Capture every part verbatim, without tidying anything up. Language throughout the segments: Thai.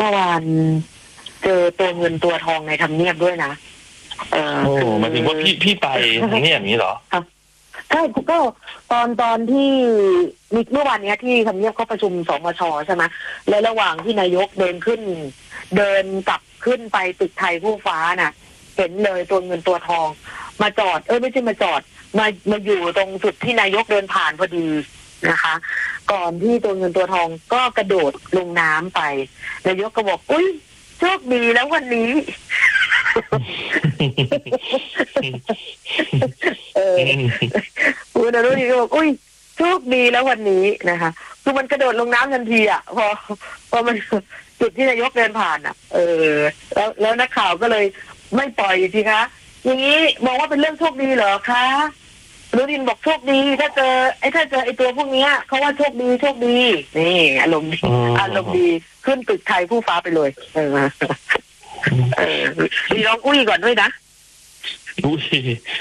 มื่อวานเจอตัวเงินตัวทองในทำเนียบด้วยนะเออโอ้หมายถึงว่าพี่พี่ไปทำเนียบอย่างนี้เหรอครับใช่ก็ตอนตอนที่เมื่อวานนี้ที่ทำเนียบเขาประชุมสมชใช่ไหมแล้วระหว่างที่นายกเดินขึ้นเดินกลับขึ้นไปตึกไทยคู่ฟ้าน่ะเห็นเลยตัวเงินตัวทองมาจอดเอ้ยไม่ใช่มาจอดมามาอยู่ตรงจุดที่นายกเดินผ่านพอดีนะคะ ก่อนที่ตัวเงินตัวทองก็กระโดดลงน้ำไปนายกก็บอกอุ้ยโชคดีแล้ววันนี้เออคุณอนุทินก็บอกอุ้ยโชคดีแล้ววันนี้นะคะคือมันกระโดดลงน้ำทันทีอ่ะพอพอมันจุดที่นายกเดินผ่านอ่ะเออแล้วแล้วนักข่าวก็เลยไม่ปล่อยสิคะอย่างนี้มองว่าเป็นเรื่องโชคดีเหรอคะอนุทินบอกโชคดีถ้าเจอไอ้ถ้าเจอไอ้ตัวพวกนี้เขาว่าโชคดีโชคดีนี่อารมณ์ดีอารมณ์ดีขึ้นตึกไทยผู้ฟ้าไปเลยเออเออมีร้องอุ้ยก่อนด้วยนะอุ้ย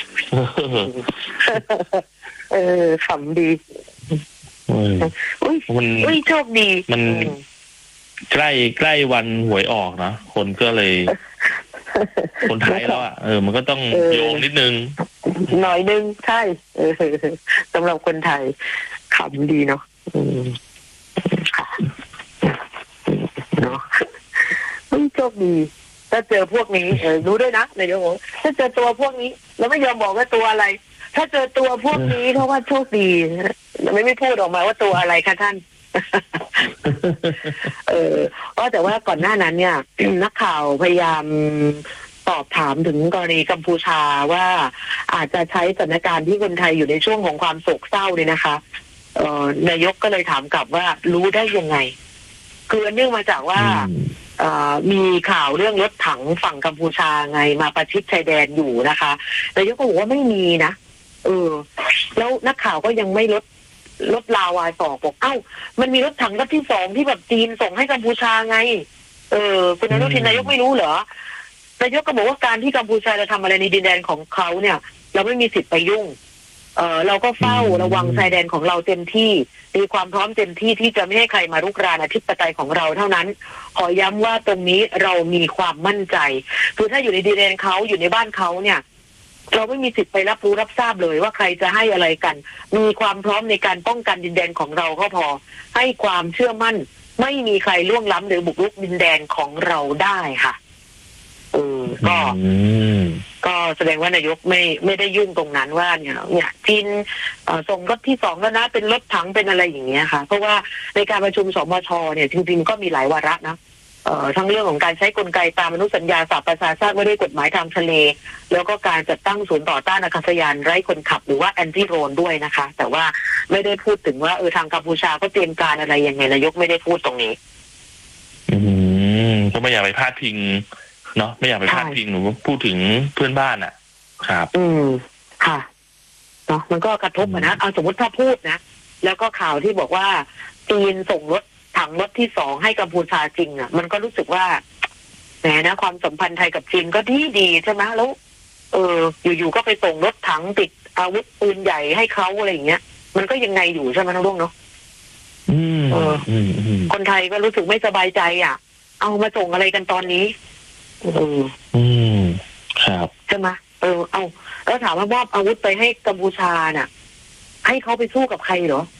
เออขำดีอุ้ยอุ้ยโชคดีมันใกล้ใกล้วันหวยออกนะคนก็เลยคนไทยแล้วอ่ะเออมันก็ต้องโยงนิดนึงหน่อยนึงใช่เออสำหรับคนไทยขำดีเนาะค่ะเนาะอุ้ยโชคดีถ้าเจอพวกนี้เออรู้ด้วยนะนายกบอกถ้าเจอตัวพวกนี้เราไม่ยอมบอกว่าตัวอะไรถ้าเจอตัวพวกนี้เพราะว่าโชคดีไม่ไม่พูดออกมาว่าตัวอะไรคะท่านเออก็แต่ว่าก่อนหน้านั้นเนี่ยนักข่าวพยายามสอบถามถึงกรณีกัมพูชาว่าอาจจะใช้สถานการณ์ที่คนไทยอยู่ในช่วงของความโศกเศร้าเนี่ยนะคะเอ่อนายกก็เลยถามกลับว่ารู้ได้ยังไงคือเนื่องมาจากว่ามีข่าวเรื่องรถถังฝั่งกัมพูชาไงมาประชิดชายแดนอยู่นะคะนายกก็บอกว่าไม่มีนะเออแล้วนักข่าวก็ยังไม่ลดลดลาวายสองบอกเอ้ามันมีรถถังรถที่สองที่แบบจีนส่งให้กัมพูชาไงเออคุณอนุทินนายกไม่รู้เหรอนายกก็บอกว่าการที่กัมพูชาจะทำอะไรในดินแดนของเขาเนี่ยเราไม่มีสิทธิ์ไปยุ่งเออเราก็เฝ้าระวังชายแดนของเราเต็มที่มีความพร้อมเต็มที่ที่จะไม่ให้ใครมารุกรานอธิปไตยของเราเท่านั้นขอย้ำว่าตรงนี้เรามีความมั่นใจคือถ้าอยู่ในดินแดนเขาอยู่ในบ้านเขาเนี่ยเราไม่มีสิทธิ์ไปรับรู้รับทราบเลยว่าใครจะให้อะไรกันมีความพร้อมในการป้องกันดินแดนของเราก็พอให้ความเชื่อมั่นไม่มีใครล่วงล้ำหรือบุกรุกดินแดนของเราได้ค่ะเออก็ก็แสดงว่านายกไม่ไม่ได้ยุ่งตรงนั้นว่าเนี่ยเนี่ยจีนส่งรถที่สองแล้วนะเป็นรถถังเป็นอะไรอย่างเงี้ยค่ะเพราะว่าในการประชุมสมชเนี่ยจริงๆก็มีหลายวาระนะเอ่อทั้งเรื่องของการใช้กลไกตามอนุสัญญาสหประชาชาติว่าด้วยกฎหมายทางทะเลแล้วก็การจัดตั้งศูนย์ต่อต้านอากาศยานไร้คนขับหรือว่าแอนตี้โดรนด้วยนะคะแต่ว่าไม่ได้พูดถึงว่าเออทางกัมพูชาก็เตรียมการอะไรยังไงนายกไม่ได้พูดตรงนี้อืมก็ไม่อยากไปพาดพิงเนาะไม่อยากไปพาดพิงหนูพูดถึงเพื่อนบ้านอ่ะครับอืมค่ะเนาะมันก็กระทบนะเอาสมมติถ้าพูดนะแล้วก็ข่าวที่บอกว่าจีนส่งรถถังรถที่สองให้กัมพูชาจริงอ่ะมันก็รู้สึกว่าแหมนะความสัมพันธ์ไทยกับจีนก็ดีดีใช่ไหมแล้วเอออยู่ๆก็ไปส่งรถถังติดอาวุธปืนใหญ่ให้เขาอะไรอย่างเงี้ยมันก็ยังไงอยู่ใช่ไหมน้องลุงเนาะเออคนไทยก็รู้สึกไม่สบายใจอ่ะเอามาส่งอะไรกันตอนนี้เอออืมครับใช่ไหมเออเอาแล้วถามว่ามอบอาวุธไปให้กัมพูชาน่ะให้เขาไปสู้กับใครเหรอ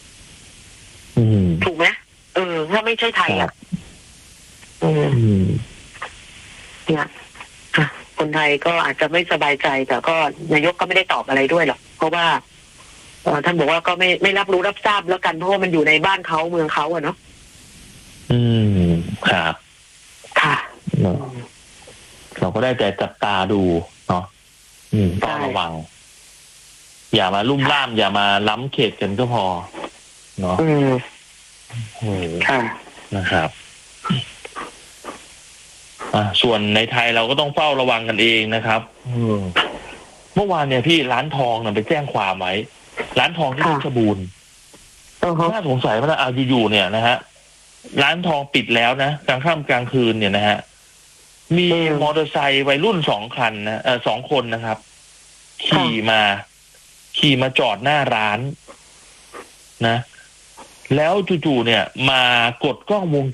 ถูกไหมเออถ้าไม่ใช่ไทยอ่ะอืมเนี่ยคนไทยก็อาจจะไม่สบายใจแต่ก็นายกก็ไม่ได้ตอบอะไรด้วยหรอกเพราะว่าท่านบอกว่าก็ไม่ไม่รับรู้รับทราบแล้วกันเพราะว่ามันอยู่ในบ้านเขาเมืองเขาอะเนาะอืมครับค่ะเราก็ได้แต่จับตาดูเนาะอืมต้องระวังอย่ามาลุ่มล่ามอย่ามาล้ำเขตกันก็พอเนาะอืมค่ะนะครับอ่าส่วนในไทยเราก็ต้องเฝ้าระวังกันเองนะครับเมื่อวานเนี่ยพี่ร้านทองน่ะไปแจ้งความไว้ร้านทองที่เพชรบูรณ์น่าสงสัยมากเอาอยู่ๆเนี่ยนะฮะร้านทองปิดแล้วนะกลางค่ำกลางคืนเนี่ยนะฮะมีมอเตอร์ไซค์วัยรุ่นสองคันนะเออสองคนนะครับขี่มาขี่มาจอดหน้าร้านนะแล้วจู่ๆเนี่ยมากดกล้องวง